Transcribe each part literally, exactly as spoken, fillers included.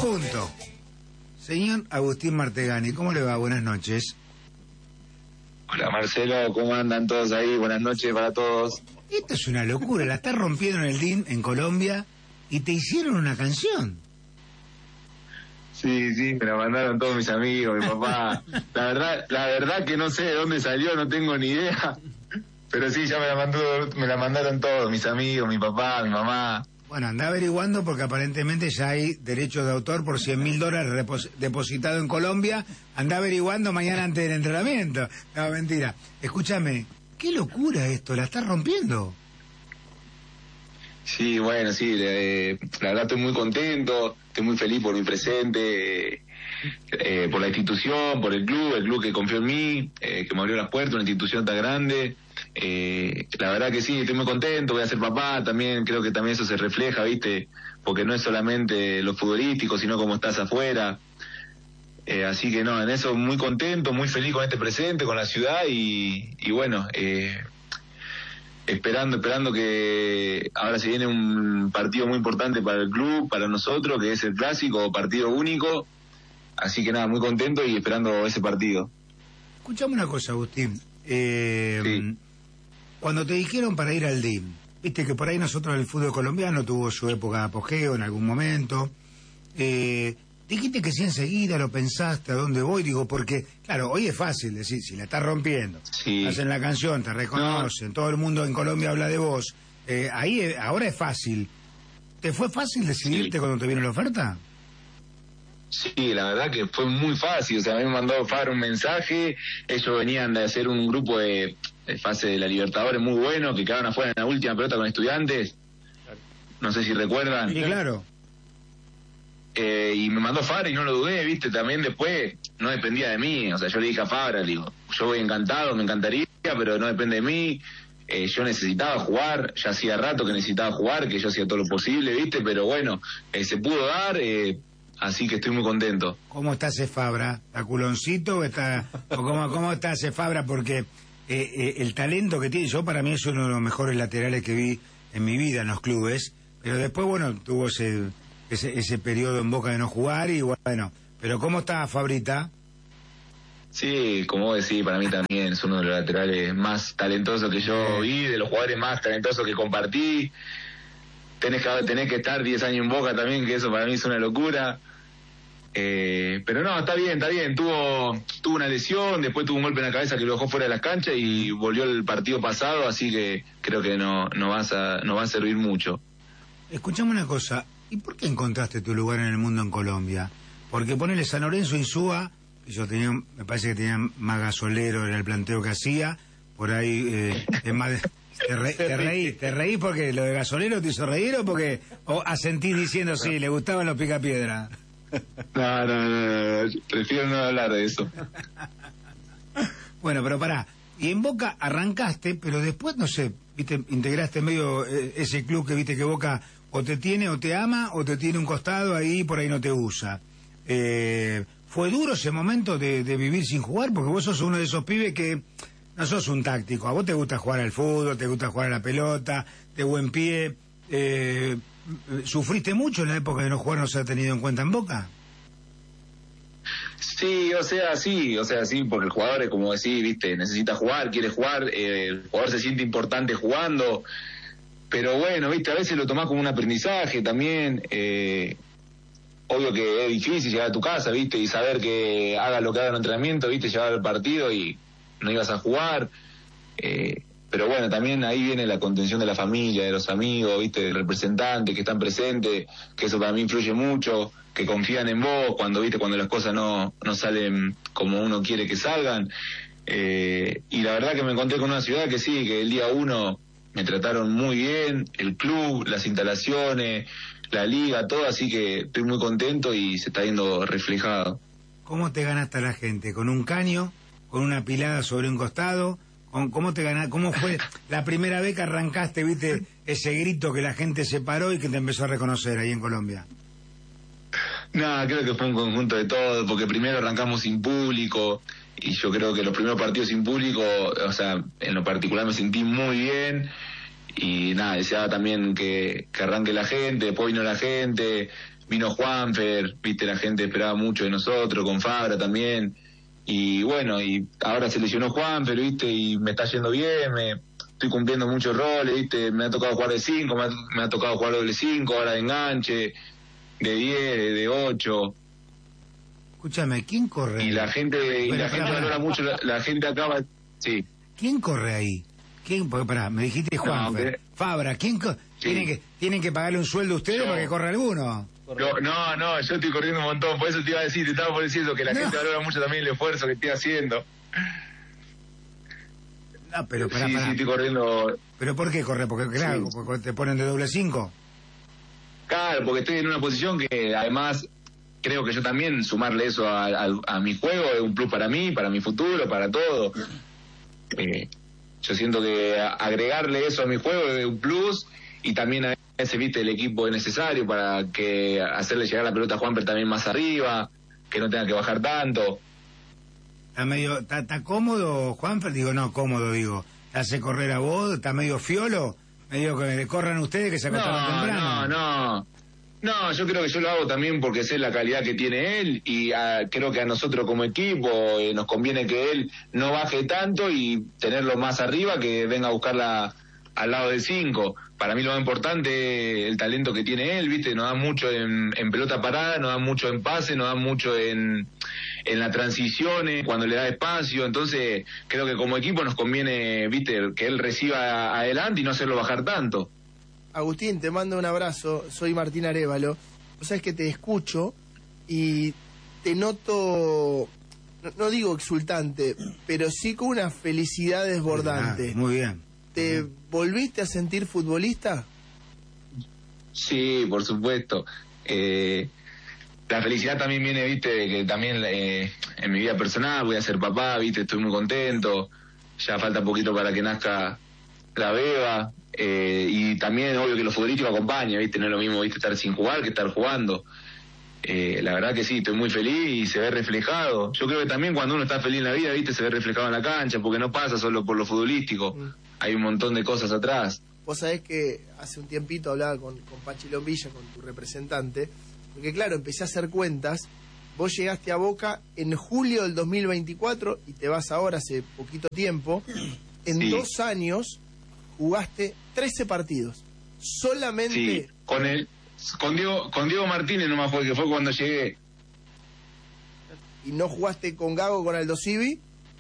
juntos. Señor Agustín Martegani, ¿cómo le va? Buenas noches. Hola Marcelo, ¿cómo andan todos ahí? Buenas noches para todos. Esto es una locura, la estás rompiendo en el D I M en Colombia y te hicieron una canción. Sí, sí, me la mandaron todos mis amigos, mi papá. La verdad, la verdad que no sé de dónde salió, no tengo ni idea. Pero sí, ya me la mandó, me la mandaron todos, mis amigos, mi papá, mi mamá. Bueno, anda averiguando porque aparentemente ya hay derechos de autor por cien mil dólares repos- depositado en Colombia. Anda averiguando mañana antes del entrenamiento. No, mentira. Escúchame, qué locura esto, la estás rompiendo. Sí, bueno, sí, eh, la verdad estoy muy contento, estoy muy feliz por mi presente, eh, por la institución, por el club, el club que confió en mí, eh, que me abrió las puertas, una institución tan grande. Eh, la verdad que sí, estoy muy contento, voy a ser papá, también creo que también eso se refleja, ¿viste? Porque no es solamente lo futbolístico, sino cómo estás afuera. Eh, así que no, en eso muy contento, muy feliz con este presente, con la ciudad y, y bueno, eh, esperando, esperando que ahora se viene un partido muy importante para el club, para nosotros, que es el clásico, partido único. Así que nada, muy contento y esperando ese partido. Escuchame una cosa, Agustín. Eh, Sí. Cuando te dijeron para ir al D I M, viste que por ahí nosotros el fútbol colombiano tuvo su época de apogeo en algún momento. Eh, dijiste que sí enseguida, lo pensaste, ¿a dónde voy? Digo, porque, claro, hoy es fácil decir, si la estás rompiendo, Sí. hacen la canción, te reconocen, todo el mundo en Colombia habla de vos. Eh, ahí, eh, ahora es fácil. ¿Te fue fácil decidirte Sí. cuando te vino la oferta? Sí, la verdad que fue muy fácil, o sea, a mí me mandó Fabra un mensaje, ellos venían de hacer un grupo de, de fase de la Libertadores muy bueno, que quedaron afuera en la última pelota con Estudiantes, no sé si recuerdan. Sí, claro. Eh, y me mandó Fabra y no lo dudé, viste, también después no dependía de mí, o sea, yo le dije a Fabra, le digo, yo voy encantado, me encantaría, pero no depende de mí, eh, yo necesitaba jugar, ya hacía rato que necesitaba jugar, que yo hacía todo lo posible, viste, pero bueno, eh, se pudo dar, eh, así que estoy muy contento. ¿Cómo está ese Fabra? ¿Está culoncito o está o cómo, cómo está ese Fabra? Porque eh, eh, el talento que tiene, yo para mí es uno de los mejores laterales que vi en mi vida en los clubes, pero después, bueno, tuvo ese ese, ese periodo en Boca de no jugar y bueno, pero ¿cómo está Fabrita? Sí, como vos decís, para mí también es uno de los laterales más talentosos que yo vi, de los jugadores más talentosos que compartí. Tenés que, tenés que estar diez años en Boca también, que eso para mí es una locura. Eh, pero no, está bien, está bien. Tuvo tuvo una lesión, después tuvo un golpe en la cabeza que lo dejó fuera de las canchas y volvió el partido pasado, así que creo que no, no, vas a, no va a servir mucho. Escuchame una cosa, ¿y por qué encontraste tu lugar en el mundo en Colombia? Porque ponele San Lorenzo y Súa, yo tenía, me parece que tenían más gasolero en el planteo que hacía, por ahí eh, es más... Te, re, te reí, te reí porque lo de gasolero te hizo reír o porque o asentís diciendo sí, le gustaban los picapiedras. No, no, no, no, prefiero no hablar de eso. Bueno, pero pará, y en Boca arrancaste, pero después, no sé, viste, integraste medio eh, ese club que viste que Boca o te tiene o te ama o te tiene un costado ahí y por ahí no te usa. Eh, ¿Fue duro ese momento de, de vivir sin jugar? Porque vos sos uno de esos pibes que no sos un táctico, a vos te gusta jugar al fútbol, te gusta jugar a la pelota, de buen pie. Eh, ¿Sufriste mucho en la época de no jugar, no se ha tenido en cuenta en Boca? Sí, o sea, sí, o sea, sí, porque el jugador es como decir, viste, necesita jugar, quiere jugar, eh, el jugador se siente importante jugando, pero bueno, viste, a veces lo tomás como un aprendizaje también, eh, obvio que es difícil llegar a tu casa, viste, y saber que haga lo que haga en el entrenamiento, viste, llegar al partido y no ibas a jugar, eh, pero bueno, también ahí viene la contención de la familia, de los amigos, viste, del representante que están presentes, que eso para mí influye mucho, que confían en vos cuando, viste, cuando las cosas no, no salen como uno quiere que salgan, eh, y la verdad que me encontré con una ciudad que sí, que el día uno me trataron muy bien, el club, las instalaciones, la liga, todo, así que estoy muy contento y se está viendo reflejado. ¿Cómo te ganaste a la gente? ¿Con un caño? ¿Con una pilada sobre un costado? ¿Cómo te ganaste? ¿Cómo fue la primera vez que arrancaste, viste, ese grito que la gente se paró y que te empezó a reconocer ahí en Colombia? No, creo que fue un conjunto de todo, porque primero arrancamos sin público, y yo creo que los primeros partidos sin público, o sea, en lo particular me sentí muy bien, y nada, deseaba también que, que arranque la gente, después vino la gente, vino Juanfer, viste, la gente esperaba mucho de nosotros, con Fabra también, y bueno, y ahora se lesionó Juanfer, viste, y me está yendo bien, me estoy cumpliendo muchos roles, viste, me ha tocado jugar de cinco, me ha, me ha tocado jugar doble cinco, ahora de enganche, de diez, de, de ocho. Escúchame, ¿quién corre? Y la gente, y Pero, la gente pará, valora pará. mucho, la, la gente acaba, sí. ¿Quién corre ahí? ¿Quién? Porque pará, me dijiste Juan. No, que- Fabra, ¿quién co- Sí. ¿Tienen, que, ¿Tienen que pagarle un sueldo a ustedes Yo. para que corra alguno? No, no, no, yo estoy corriendo un montón, por eso te iba a decir, te estaba por decir eso, que la No. gente valora mucho también el esfuerzo que estoy haciendo. No, pero pará, sí, pará. sí, estoy corriendo. ¿Pero por qué corre? Porque claro, Sí. porque te ponen de doble cinco. Claro, porque estoy en una posición que además creo que yo también sumarle eso a, a, a mi juego es un plus para mí, para mi futuro, para todo. Eh, yo siento que a- agregarle eso a mi juego es un plus y también a ese, viste, el equipo es necesario para que hacerle llegar la pelota a Juanper también más arriba, que no tenga que bajar tanto. ¿Está medio, está, está cómodo, Juanfer? Digo, no, cómodo, digo. ¿Te hace correr a vos? ¿Está medio fiolo? Medio que corran ustedes que se acostaron No, temprano. no, no. No, yo creo que yo lo hago también porque sé la calidad que tiene él y ah, creo que a nosotros como equipo eh, nos conviene que él no baje tanto y tenerlo más arriba que venga a buscarla al lado de cinco. Para mí lo más importante es el talento que tiene él, ¿viste? Nos da mucho en, en pelota parada, nos da mucho en pase, nos da mucho en, en las transiciones, cuando le da espacio. Entonces creo que como equipo nos conviene, ¿viste? Que él reciba adelante y no hacerlo bajar tanto. Agustín, te mando un abrazo, soy Martín Arévalo. Vos sabés que te escucho y te noto, no, no digo exultante, pero sí con una felicidad desbordante. Ah, muy bien. ¿Te volviste a sentir futbolista? Sí, por supuesto. Eh, la felicidad también viene, viste, de que también eh, en mi vida personal voy a ser papá, viste, estoy muy contento. Ya falta poquito para que nazca la beba. Eh, y también es obvio que lo futbolístico acompaña, viste, no es lo mismo, viste, estar sin jugar que estar jugando. Eh, la verdad que sí, estoy muy feliz y se ve reflejado. Yo creo que también cuando uno está feliz en la vida, viste, se ve reflejado en la cancha, porque no pasa solo por lo futbolístico. Mm. Hay un montón de cosas atrás. Vos sabés que hace un tiempito hablaba con, con Pachi Lombilla, con tu representante, porque claro, empecé a hacer cuentas. Vos llegaste a Boca en julio del dos mil veinticuatro y te vas ahora hace poquito tiempo. En Sí. dos años jugaste trece partidos. Solamente... Sí, con el con Diego, con Diego Martínez nomás fue, que fue cuando llegué. ¿Y no jugaste con Gago, con Aldo Civi?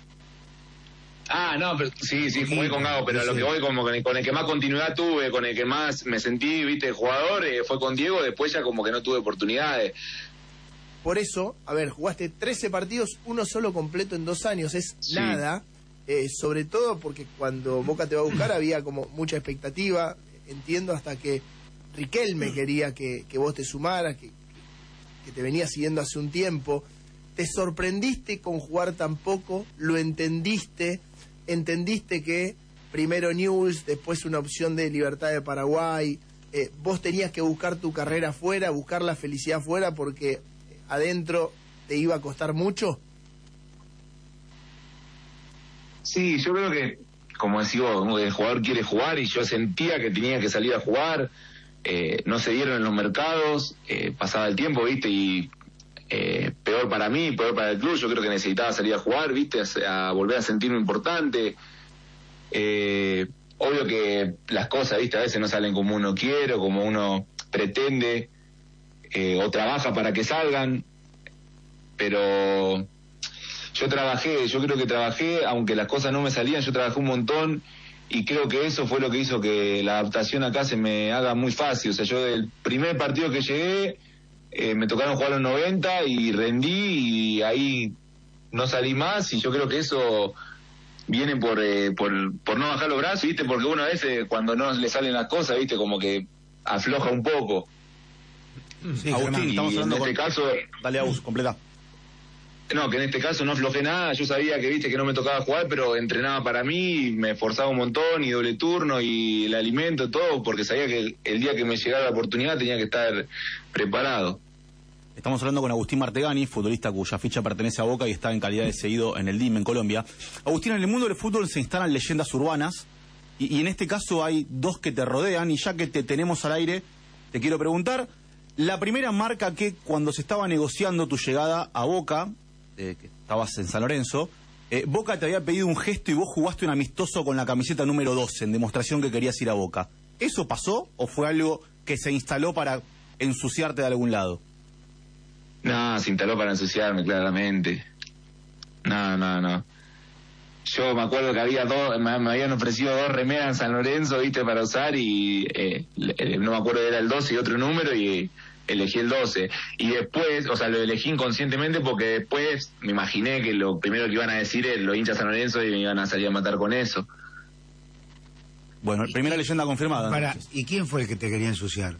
Ah, no, pero sí, sí, jugué con Gago, pero a lo que voy, como con el, con el que más continuidad tuve, con el que más me sentí, viste, jugador, eh, fue con Diego, después ya como que no tuve oportunidades. Por eso, a ver, jugaste trece partidos, uno solo completo en dos años, es Sí. nada, eh, sobre todo porque cuando Boca te va a buscar había como mucha expectativa, entiendo hasta que Riquelme quería que, que vos te sumaras, que, que te venía siguiendo hace un tiempo. ¿Te sorprendiste con jugar tan poco? ¿Lo entendiste? ¿Entendiste que primero Newell's, después una opción de Libertad de Paraguay? Eh, vos tenías que buscar tu carrera afuera, buscar la felicidad afuera porque adentro te iba a costar mucho. Sí, yo creo que, como decís vos, el jugador quiere jugar y yo sentía que tenía que salir a jugar, eh, no se dieron en los mercados, eh, pasaba el tiempo, viste, y eh, peor para mí, peor para el club, yo creo que necesitaba salir a jugar, viste, a, a volver a sentirme importante. Eh, obvio que las cosas, viste, a veces no salen como uno quiere o como uno pretende, eh, o trabaja para que salgan, pero yo trabajé, yo creo que trabajé, aunque las cosas no me salían, yo trabajé un montón y creo que eso fue lo que hizo que la adaptación acá se me haga muy fácil. O sea, yo del primer partido que llegué, eh, me tocaron jugar los noventa y rendí y ahí no salí más y yo creo que eso viene por, eh, por, por no bajar los brazos, ¿viste? Porque uno a veces cuando no le salen las cosas, ¿viste? Como que afloja un poco. Sí, Agustín, Germán. estamos Y en hablando este con... caso... Dale, Agus, completa. No, que en este caso no aflojé nada, yo sabía que viste que no me tocaba jugar, pero entrenaba para mí, me esforzaba un montón y doble turno y el alimento, todo, porque sabía que el día que me llegara la oportunidad tenía que estar preparado. Estamos hablando con Agustín Martegani, futbolista cuya ficha pertenece a Boca y está en calidad de seguido en el D I M en Colombia. Agustín, en el mundo del fútbol se instalan leyendas urbanas y, y en este caso hay dos que te rodean y ya que te tenemos al aire, te quiero preguntar, La primera marca que cuando se estaba negociando tu llegada a Boca, eh, que estabas en San Lorenzo, eh, Boca te había pedido un gesto y vos jugaste un amistoso con la camiseta número doce en demostración que querías ir a Boca. ¿Eso pasó o fue algo que se instaló para ensuciarte de algún lado? No, se instaló para ensuciarme, claramente. No, no, no. Yo me acuerdo que había dos, me, me habían ofrecido dos remeras en San Lorenzo, viste, para usar y eh, eh, no me acuerdo, era el doce y otro número y elegí el doce. Y después, o sea, lo elegí inconscientemente porque después me imaginé que lo primero que iban a decir es los hinchas San Lorenzo y me iban a salir a matar con eso. Bueno, primera leyenda confirmada. Para, ¿y quién fue el que te quería ensuciar?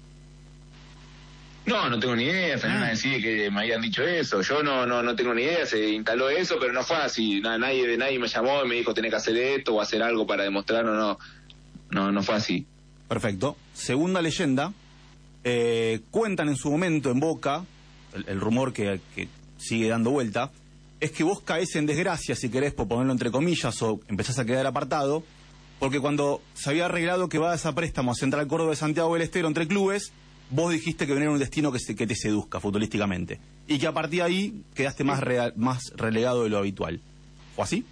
No, no tengo ni idea, salieron ah. a decir que me habían dicho eso, yo no no no tengo ni idea, se instaló eso, pero no fue así, Nada, nadie de nadie me llamó y me dijo tenés que hacer esto o hacer algo para demostrarlo, no, no, no fue así. Perfecto. Segunda leyenda, eh, cuentan en su momento en Boca, el, el rumor que, que sigue dando vuelta, es que vos caes en desgracia, si querés, por ponerlo entre comillas, o empezás a quedar apartado, porque cuando se había arreglado que vas a préstamo a Central Córdoba de Santiago del Estero entre clubes, vos dijiste que venía un destino que, se, que te seduzca futbolísticamente. Y que a partir de ahí quedaste más, real, más relegado de lo habitual. ¿Fue así?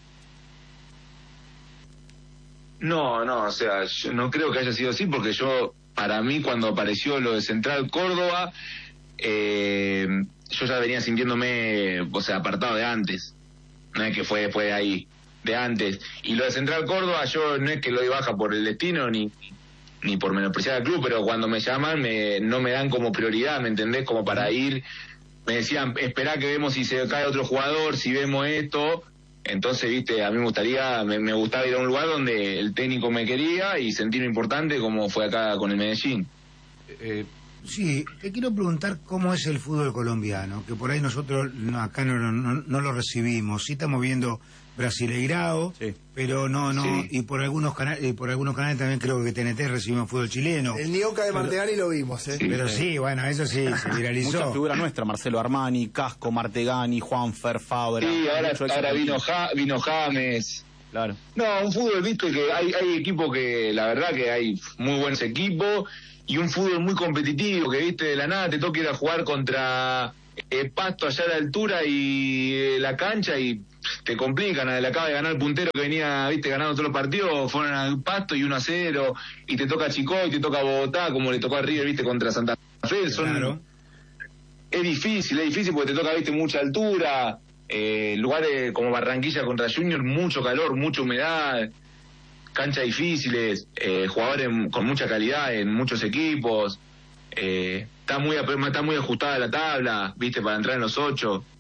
No, no, o sea, yo no creo que haya sido así porque yo, para mí, cuando apareció lo de Central Córdoba, eh, yo ya venía sintiéndome, o sea, apartado de antes. No es que fue después de ahí, de antes. Y lo de Central Córdoba, yo no es que lo di baja por el destino ni... ni por menospreciar al club, pero cuando me llaman me, no me dan como prioridad, ¿me entendés? Como para ir, me decían, esperá que vemos si se cae otro jugador, si vemos esto, entonces, viste, a mí me gustaría, me, me gustaba ir a un lugar donde el técnico me quería y sentirme importante como fue acá con el Medellín. Eh, sí, te quiero preguntar cómo es el fútbol colombiano, que por ahí nosotros no, acá no, no, no lo recibimos, sí estamos viendo Brasileirao, sí. pero no, no, sí. y por algunos canales, y por algunos canales también creo que T N T recibimos fútbol chileno. El Nioca de Martegani lo vimos, ¿eh? Sí, pero sí, bueno, eso sí, se viralizó. Mucha figura nuestra, Marcelo Armani, Casco, Martegani, Juanfer, Fabra. Sí, ahora, ahora vino, ja, vino James. Claro. No, un fútbol, viste, que hay, hay equipos que, la verdad que hay muy buenos equipos, y un fútbol muy competitivo, que viste, de la nada te toca ir a jugar contra eh, Pasto allá a la altura y eh, la cancha y te complican, le acaba de ganar el puntero que venía, viste, ganando todos los partidos, fueron al Pasto y uno a cero, y te toca Chicoy, te toca Bogotá, como le tocó a River, viste, contra Santa Fe, son... Claro. Es difícil, es difícil porque te toca, viste, mucha altura, eh, lugares como Barranquilla contra Junior, mucho calor, mucha humedad, canchas difíciles, eh, jugadores con mucha calidad en muchos equipos, eh, está muy está muy ajustada la tabla, viste, para entrar en los ocho.